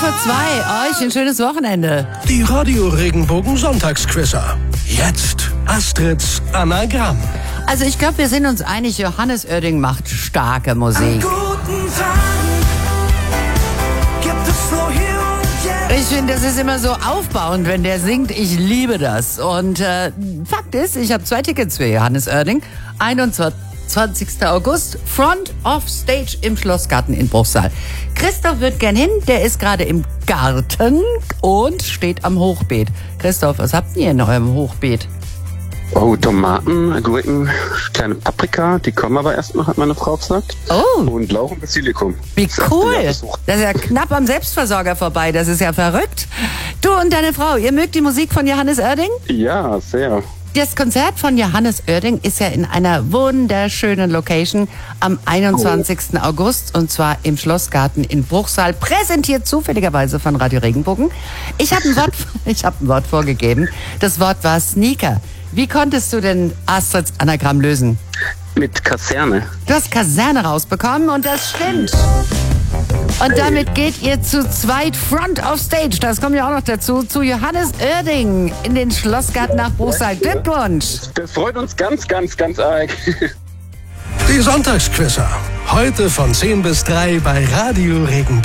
Euch ein schönes Wochenende. Die Radio Regenbogen Sonntagsquizzer. Jetzt Astrids Anagramm. Also ich glaube, wir sind uns einig, Johannes Oerding macht starke Musik. An guten Tagen gibt es nur hier und jetzt. Ich finde, das ist immer so aufbauend, wenn der singt. Ich liebe das. Und Fakt ist, ich habe 2 Tickets für Johannes Oerding. 21. August, Front of Stage im Schlossgarten in Bruchsal. Christoph wird gern hin, der ist gerade im Garten und steht am Hochbeet. Christoph, was habt ihr in eurem Hochbeet? Oh, Tomaten, Gurken, kleine Paprika, die kommen aber erst noch, hat meine Frau gesagt. Oh. Und Lauch und Basilikum. Wie cool. Jahresbesuch. Das ist ja knapp am Selbstversorger vorbei, das ist ja verrückt. Du und deine Frau, ihr mögt die Musik von Johannes Oerding? Ja, sehr. Das Konzert von Johannes Oerding ist ja in einer wunderschönen Location am 21. August und zwar im Schlossgarten in Bruchsal, präsentiert zufälligerweise von Radio Regenbogen. Ich habe ein Wort vorgegeben. Das Wort war Sneaker. Wie konntest du denn Astrids Anagramm lösen? Mit Kaserne. Du hast Kaserne rausbekommen und das stimmt. Und damit geht ihr zu zweit Front of Stage, das kommt ja auch noch dazu, zu Johannes Oerding in den Schlossgarten nach Bruchsal. Glückwunsch! Das freut uns ganz, ganz, ganz arg. Die Sonntagsquizzer. Heute von 10 bis 3 bei Radio Regenbogen.